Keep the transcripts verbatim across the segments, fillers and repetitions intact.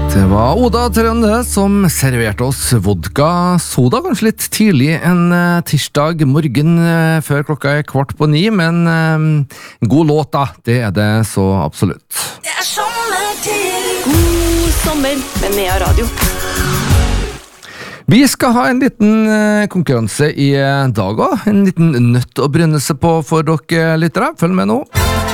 Det var Oda Trønde som serverte oss vodka soda, kanskje litt tidlig en uh, tirsdag morgen uh, før klokka er kvart på ni, men uh, god låt da, det er det så absolutt. Det er sommertid. God sommer med Nea Radio. Vi skal ha en liten uh, konkurranse i uh, dag også, en liten nøtt å brenne seg på for dere lyttere. Følg med nå.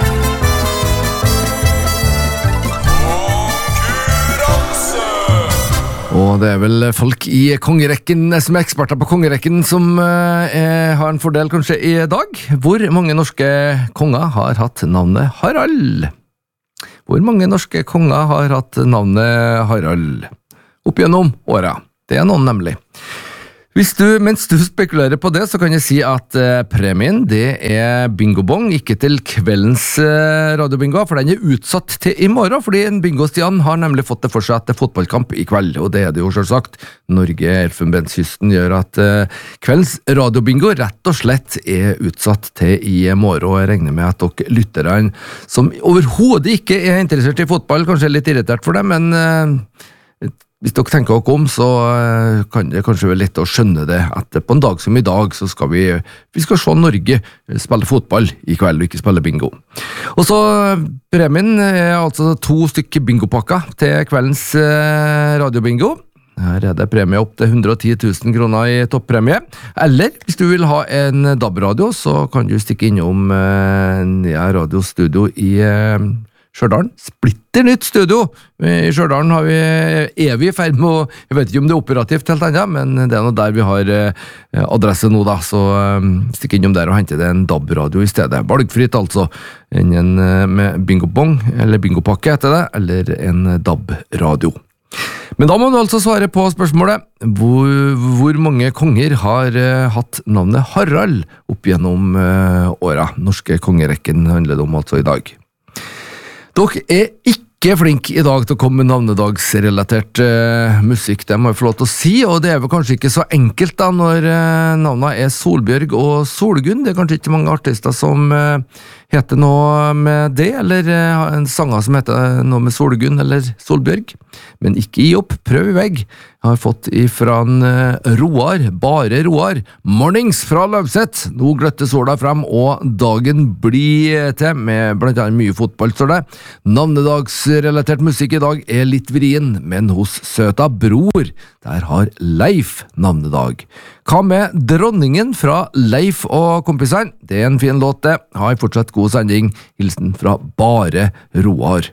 Og det er vel folk i kongerekken som er eksperter på kongerekken som eh, har en fordel kanskje i dag. Hvor mange norske konger har hatt navnet Harald? Hvor mange norske konger har hatt navnet Harald? Opp gjennom åra. Det er noen nemlig. Hvis du, mens du spekulerer på det, så kan jeg si at eh, premien, det er bingobong, ikke til kveldens eh, radiobingo, for den er utsatt til i morgen, fordi en bingo-Stian har nemlig fått det for seg at det er fotballkamp i kveld, og det er det jo selvsagt. Norge, Elfenbenskysten gjør at eh, kveldens radiobingo rett og slett er utsatt til i morgen, og jeg regner med at dere lytterne, som overhodet ikke er interessert i fotball, kanskje er litt irritert for det, men eh, hvis dere tenker dere om, så kan det kanskje være lett å skjønne det, at på en dag som i dag, så skal vi, vi skal se Norge spille fotball i kveld, og ikke spille bingo. Og så premien er altså to stykker bingopakker til kveldens radiobingo. Her er det premie opp til hundre og ti tusen kroner i toppremie. Eller, hvis du vil ha en D A B-radio, så kan du stikke innom Nea radiostudio i Stjørdalen. Splitter nytt studio. I Stjørdalen har vi evig ferd med å, jeg vet ikke om det er operativt helt enda, men det er noe der vi har adresse nå da, så stikk innom der og hente det en D A B-radio i stedet. Valgfritt altså, en med bingobong, eller bingopakke heter det, eller en D A B-radio. Men da må du altså svare på spørsmålet, hvor, hvor mange konger har uh, hatt navnet Harald opp gjennom uh, åra? Norske kongerekken handler det om altså i dag. Dere er ikke flink i dag til å komme med navnedagsrelatert uh, musikk, det må jeg få lov til å si, og det er vel kanskje ikke så enkelt da, når uh, navnene er Solbjørg og Solgunn. Det er kanskje ikke mange artister som uh, heter noe med det, eller uh, en sanger som heter noe med Solgunn eller Solbjørg. Men ikke gi opp, prøv i vegg. Jeg har fått ifra en uh, Roar, bare Roar. Mornings fra Løvseth. Nå gløtter sola frem, og dagen blir til med blant annet mye fotball, står det. Navnedagsrelatert musikk i dag er litt vrien, men hos søta bror, der har Leif navnedag. Hva med Dronningen fra Leif og kompisene? Det er en fin låt det. Ha en fortsatt god sending. Hilsen fra bare Roar.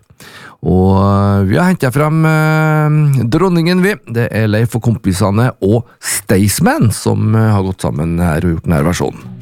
Og vi har hentet frem eh, Dronningen vi. Det er Leif og kompisene og Staysman som har gått sammen her og gjort denne versjonen.